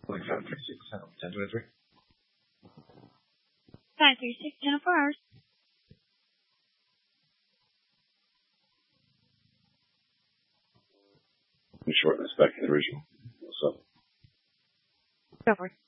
Like 536, 1023. 536, 10 4 hours. Let me shorten this back to the original. What's up? Go for it.